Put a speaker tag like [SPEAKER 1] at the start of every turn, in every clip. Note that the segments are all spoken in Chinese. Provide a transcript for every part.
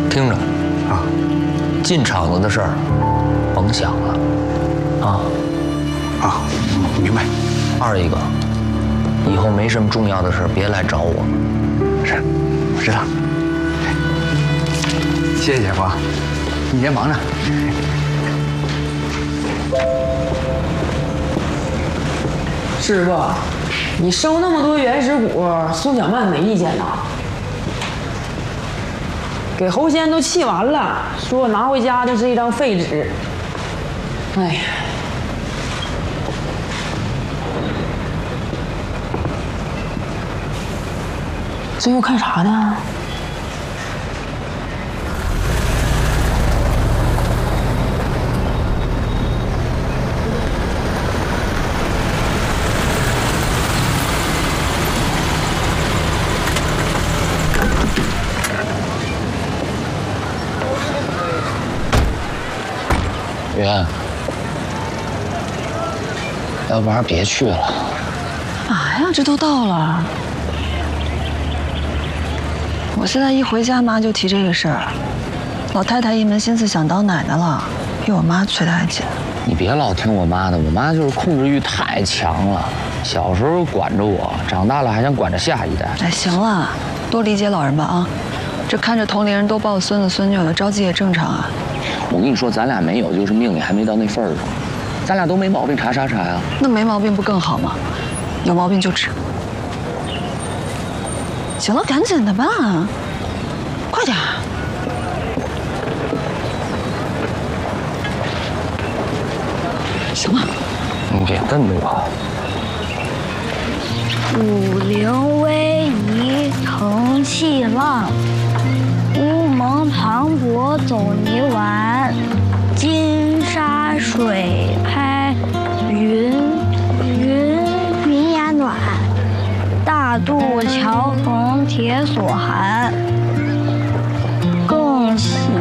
[SPEAKER 1] 听着，啊，进场子的事儿，甭想了，啊。
[SPEAKER 2] 啊，明白。
[SPEAKER 1] 二一个，以后没什么重要的事别来找我。
[SPEAKER 2] 是，我知道。谢谢姐夫，你先忙着。
[SPEAKER 3] 师傅，你收那么多原始股，苏小曼没意见呐？给侯仙都气完了，说我拿回家就是一张废纸。哎呀，这又看啥呢？
[SPEAKER 1] 圆，要不然别去了。
[SPEAKER 4] 干嘛呀？这都到了。我现在一回家，妈就提这个事儿。老太太一门心思想当奶奶了，比我妈催得还紧。
[SPEAKER 1] 你别老听我妈的，我妈就是控制欲太强了。小时候管着我，长大了还想管着下一代。
[SPEAKER 4] 哎，行了，多理解老人吧啊！这看着同龄人都抱孙子孙女了，着急也正常啊。
[SPEAKER 1] 我跟你说，咱俩没有，就是命里还没到那份儿上。咱俩都没毛病，查啥查呀？
[SPEAKER 4] 那没毛病不更好吗？有毛病就治。行了，赶紧的吧，快点。行了，
[SPEAKER 1] 你别瞪着我。
[SPEAKER 5] 武陵威仪腾气浪，乌蒙磅礴走泥丸，金沙水拍云也暖，大渡桥逢铁索寒，更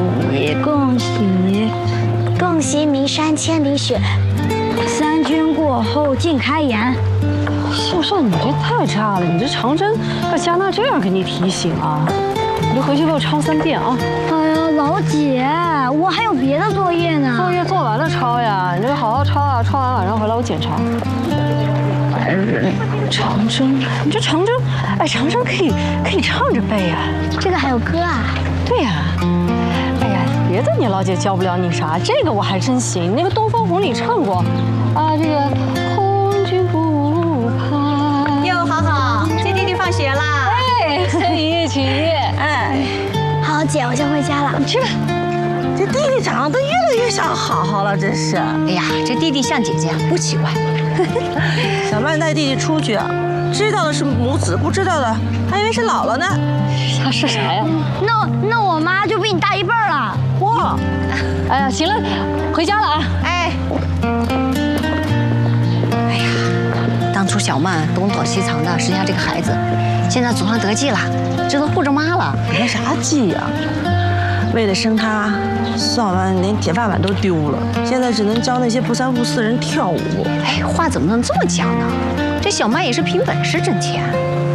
[SPEAKER 5] 喜名山千里雪，三军过后尽开颜。
[SPEAKER 3] 秀秀，你这太差了！你这长针要加纳这样给你提醒啊，你就回去给我抄3遍啊！
[SPEAKER 5] 哎呀，老姐，我还有别的作业呢。
[SPEAKER 3] 作业做完了抄呀，你这个好好抄啊，抄完晚上回来我检查。烦人！长征，你这长征，哎，长征可以唱着背呀。
[SPEAKER 5] 这个还有歌啊？
[SPEAKER 3] 对呀。哎呀，别的你老姐教不了你啥，这个我还真行。那个《东方红》里唱过，啊，这个红军不怕。
[SPEAKER 6] 哟，好，接弟弟放学啦！
[SPEAKER 3] 哎，和你一起。哎，
[SPEAKER 5] 好，姐，我先回家了。
[SPEAKER 6] 你去吧。这弟弟长得越来越像好好了，真是。
[SPEAKER 7] 哎呀，这弟弟像姐姐不奇怪。
[SPEAKER 6] 小曼带弟弟出去，知道的是母子，不知道的还以为是姥姥呢。
[SPEAKER 3] 他是啥呀？
[SPEAKER 5] 那我妈就比你大1辈了。
[SPEAKER 6] 哇！
[SPEAKER 3] 哎呀，行了，回家了啊。
[SPEAKER 6] 哎
[SPEAKER 7] 呀，当初小曼东躲西藏的生下这个孩子，现在祖上得计了，知道护着妈了。
[SPEAKER 6] 得啥计呀？为了生他，小曼连铁饭碗都丢了，现在只能教那些不三不四人跳舞。
[SPEAKER 7] 哎，话怎么能这么讲呢？这小曼也是凭本事挣钱。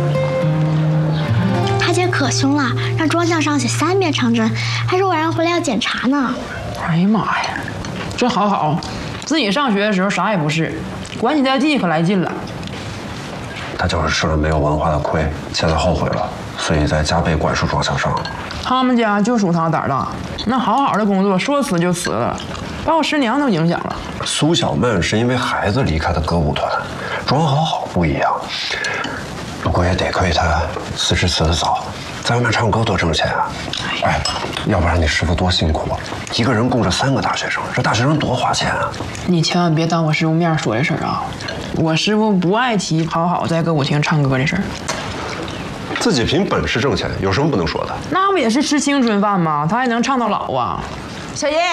[SPEAKER 5] 他姐可凶了，让桌项上写3遍长针，还说晚上回来要检查呢。
[SPEAKER 3] 哎呀妈呀，这好，自己上学的时候啥也不是，管你带弟可来劲了。
[SPEAKER 2] 他就是吃了没有文化的亏，现在后悔了，所以在加倍管束庄向上。
[SPEAKER 3] 他们家就属他胆儿大，那好的工作说辞就辞了，把我师娘都影响了。
[SPEAKER 2] 苏小曼是因为孩子离开的歌舞团，庄好不一样。不过也得亏他辞职辞得早，在外面唱歌多挣钱啊！哎，要不然你师傅多辛苦啊，一个人供着3个大学生，这大学生多花钱啊！
[SPEAKER 3] 你千万别当我师傅面说这事儿啊！我师傅不爱提好在歌舞厅唱歌这事儿。
[SPEAKER 2] 自己凭本事挣钱，有什么不能说的？
[SPEAKER 3] 那不也是吃青春饭吗？他还能唱到老啊！
[SPEAKER 6] 小叶，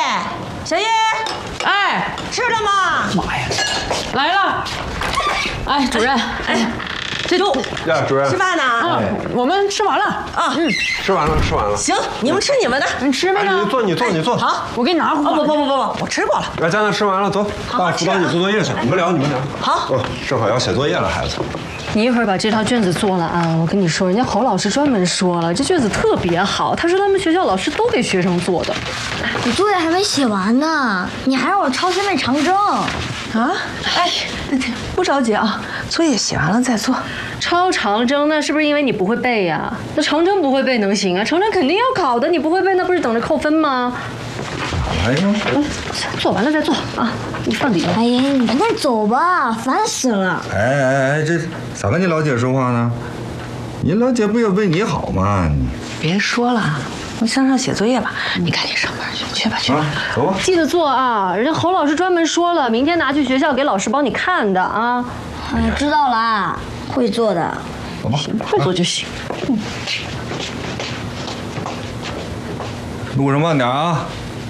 [SPEAKER 3] 哎，
[SPEAKER 6] 吃了吗？
[SPEAKER 3] 妈呀，来了！哎，主任，哎，
[SPEAKER 6] 这都
[SPEAKER 2] 呀，主任
[SPEAKER 6] 吃饭呢？
[SPEAKER 8] 我们吃完了
[SPEAKER 6] 啊。
[SPEAKER 2] 吃完了，吃完了。
[SPEAKER 6] 行，你们吃你们的。
[SPEAKER 8] 你吃没呢？
[SPEAKER 2] 你坐。
[SPEAKER 6] 好，
[SPEAKER 8] 我给你拿
[SPEAKER 6] 不，我吃过了。
[SPEAKER 2] 来，佳娜吃完了，走，爸辅导你做作业去。你们聊。
[SPEAKER 6] 好。
[SPEAKER 2] 正好要写作业了，孩子。
[SPEAKER 3] 你一会儿把这套卷子做了啊！我跟你说，人家侯老师专门说了，这卷子特别好，他说他们学校老师都给学生做的。
[SPEAKER 5] 我作业还没写完呢，你还让我抄先辈长征
[SPEAKER 4] 啊？哎，不着急啊，作业写完了再做。
[SPEAKER 3] 抄长征那是不是因为你不会背呀？那长征不会背能行啊？长征肯定要考的，你不会背那不是等着扣分吗？
[SPEAKER 9] 哎呀，
[SPEAKER 3] 做完了再做啊！你放底了。
[SPEAKER 5] 哎呀，你快走吧，烦死了。
[SPEAKER 9] 哎，这咋跟你老姐说话呢？你老姐不也为你好吗？
[SPEAKER 4] 别说了，我上写作业吧。你赶紧上班去吧。
[SPEAKER 9] 走吧。
[SPEAKER 3] 记得做啊！人家侯老师专门说了，明天拿去学校给老师帮你看的啊。
[SPEAKER 5] 知道了，会做的。
[SPEAKER 9] 走吧，
[SPEAKER 3] 会做就行。
[SPEAKER 9] 路上慢点啊。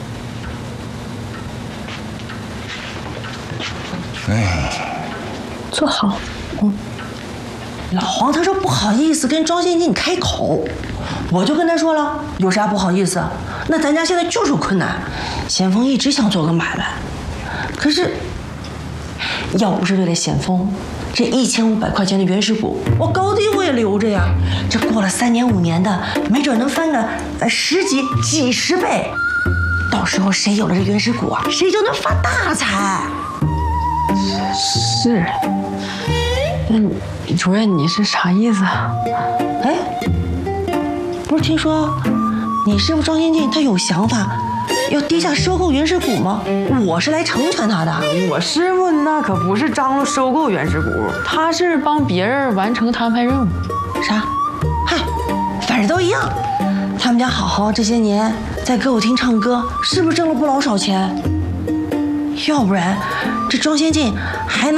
[SPEAKER 4] 坐好。
[SPEAKER 6] 老黄他说不好意思跟庄先进开口，我就跟他说了，有啥不好意思？那咱家现在就是困难，先锋一直想做个买卖，可是要不是为了先锋，这1500块钱的原始股，我高低我也留着呀。这过了3年5年的，没准能翻个10几几十倍。到时候谁有了这原始股啊，谁就能发大财。
[SPEAKER 4] 是，那主任你是啥意思啊？
[SPEAKER 6] 哎，不是听说你师傅庄先进他有想法，要低价收购原始股吗？我是来成全他的。
[SPEAKER 8] 我师傅那可不是张罗收购原始股，他是帮别人完成摊派任务。
[SPEAKER 6] 啥？嗨，反正都一样。他们家好好这些年在歌舞厅唱歌，是不是挣了不老少钱？要不然这庄先进还能